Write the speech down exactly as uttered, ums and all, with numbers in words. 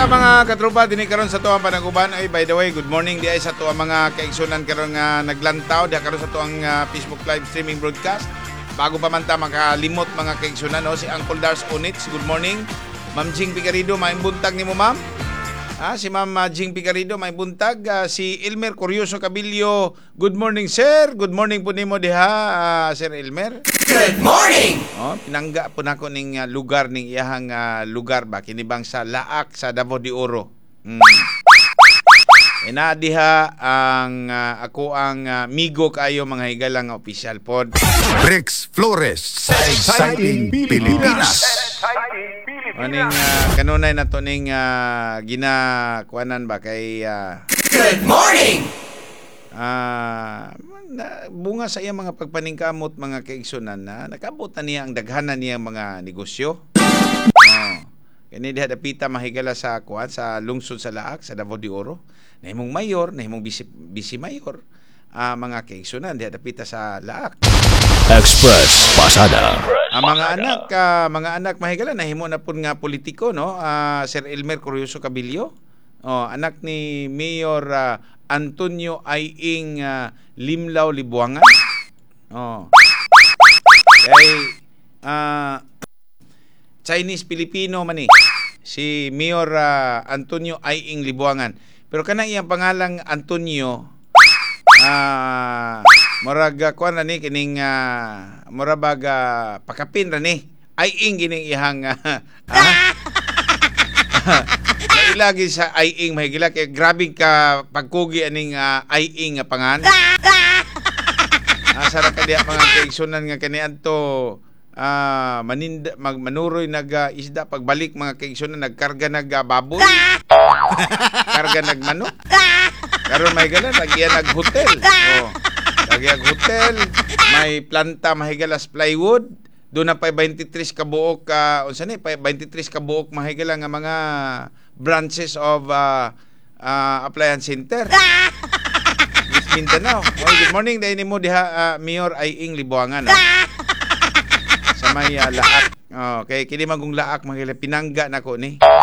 sa mga katropa dinhi karon sa tuang panaguban. Ay by the way, good morning di ay sa tuang mga kaigsunan karon nga naglantaw di karon sa tuang uh, Facebook live streaming broadcast. Bago pa man ta makalimot mga kaigsunan no, si Uncle Dars Onits, good morning. Ma'am Jing Picarido, may buntag nimo ma'am. Ah, si Ma'am uh, Jing Picarido, may buntag. Uh, si Elmer Curioso Cabillo, good morning sir. Good morning po nimo diha, uh, Sir Elmer. Good morning! Oh, pinangga po nako ning uh, lugar ning iyahang uh, lugar ba kinibang sa Laak sa Davao de Oro. Mm. Ina diha ang uh, ako ang uh, migo kayo mga higalang nga opisyal pod. Rex Flores sa Exciting Pilipinas. Aning uh, kanunay na to ning uh, ginakuanan ba kay uh, Good morning! Ah, uh, bunga sa iyang mga pagpaningkamot mga kaigsunan na nakabot na niya ang daghanan niyang mga negosyo. Oh. Kani diha dapita mahigala sa kuan sa lungsod sa Laak sa Davao de Oro. Nahimong mayor, nahimong bisi, bisi mayor, uh, mga kaigsunan diha dapita sa Laak. Express Pasada. Ang mga anak, uh, mga anak mahigala nahimo na pud nga politiko no, uh, Sir Elmer Curioso Cabillo. Oh, anak ni Mayor uh, Antonio Aying uh, Limlaw Libuangan. Oh. Kay uh, Chinese-Filipino man ni si Mayor uh, Antonio Aying Libuangan. Pero kanang iyang pangalang Antonio uh, murag kuan ni kining uh, murag uh, pakapin ra ni. Aying gining ihang uh, uh, ilagi sa Aying mahigila kay grabe ka pagkugi aning uh, Aying nga pangan. Asa ra kadiya mga kaigsunan nga kaniadto ah uh, maninda mag, manuroy nag uh, isda pagbalik mga kaigsunan nagkarga nag uh, baboy. Karga nag manok. Karon mahigala lagyan nag hotel. Oh. Lagyan hotel, may planta mahigalas plywood. Doon na pa twenty-three ka buok ka uh, unsa ni twenty-three ka buok mahigala nga mga branches of uh, uh, appliance center. Miss Mindanao. Oh, good morning dahil mo diha uh, Mayor Aying Libuangan. Oh. Sa may uh, Laak. Oh, kay kini magong Laak mahigala pinangga nako ni.